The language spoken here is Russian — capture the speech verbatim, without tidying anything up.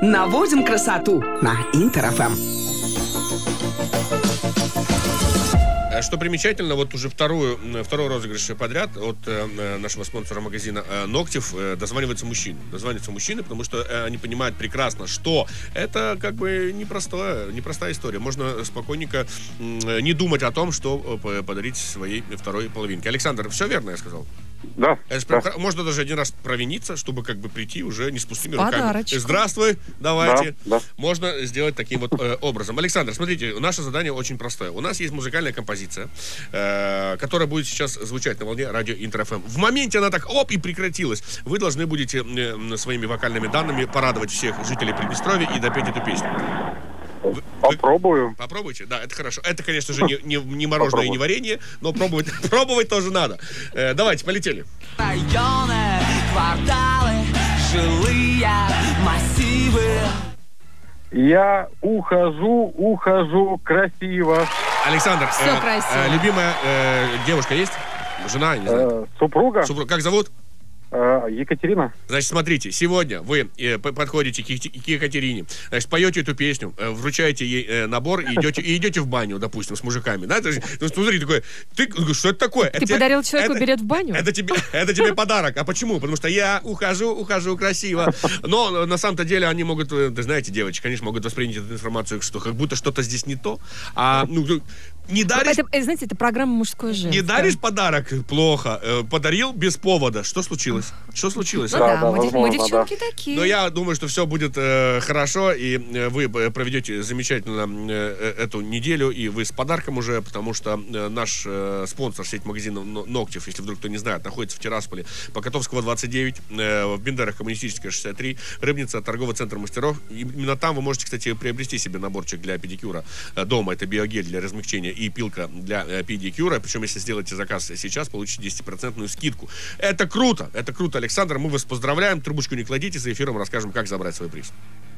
Наводим красоту на Интер-ФМ. Что примечательно, вот уже вторую, второй розыгрыш подряд от э, нашего спонсора магазина э, Ногтев э, дозваниваются мужчины. Дозваниваются мужчины, потому что э, они понимают прекрасно, что это как бы непростое, непростая история. Можно спокойненько э, не думать о том, что э, подарить своей второй половинке. Александр, все верно я сказал? Да, Это, да. Можно даже один раз провиниться, чтобы как бы прийти уже не с пустыми Подарочку. руками. Здравствуй, давайте. Да, да. Можно сделать таким вот э, образом. Александр, смотрите, наше задание очень простое. У нас есть музыкальная композиция, э, которая будет сейчас звучать на волне радио Интер-ФМ. В моменте она так оп и прекратилась. Вы должны будете э, своими вокальными данными порадовать всех жителей Приднестровья и допеть эту песню. Вы, Попробую. Вы попробуйте, да, это хорошо. Это, конечно же, не, не, не мороженое и не варенье, но пробовать, пробовать тоже надо. Э, давайте, полетели. Районы, кварталы, жилые массивы. Я ухожу, ухожу красиво. Александр, Всё красиво. э, любимая э, девушка есть? Жена, не знаю. Э, супруга Супруг, как зовут? э, Екатерина. Значит, смотрите, сегодня вы э, п- подходите к, Екати- к Екатерине, значит, поете эту песню, э, вручаете ей э, набор и идете, и идете в баню, допустим, с мужиками. Да? То есть, ну, смотри, такой, ты, что это такое? Ты Это тебе- подарил человеку это- билет в баню? Это тебе, это тебе подарок. А почему? Потому что я ухожу, ухожу красиво. Но на самом-то деле они могут, э, да знаете, девочки, конечно, могут воспринять эту информацию, что как будто что-то здесь не то. А, ну, не даришь, Это, э, знаете, это программа «Мужское женское». не даришь подарок — плохо. Э, Подарил без повода. Что случилось? Что случилось? Ну Да, да, да, мы, дев- мы возможно, девчонки такие. Но я думаю, что все будет э, хорошо, и э, вы э, проведете замечательно э, э, эту неделю, и вы с подарком уже, потому что э, наш э, спонсор, сеть магазинов «Но- Ногтев», если вдруг кто не знает, находится в Тирасполе, по Котовского двадцать девять, э, в Бендерах Коммунистическая шестьдесят три, Рыбница, торговый центр мастеров. И именно там вы можете, кстати, приобрести себе наборчик для педикюра э, дома. Это биогель для размягчения и пилка для э, педикюра. Причем, если сделаете заказ сейчас, получите десятипроцентную скидку. Это круто, это круто, Александр, мы вас поздравляем. Трубочку не кладите, за эфиром расскажем, как забрать свой приз.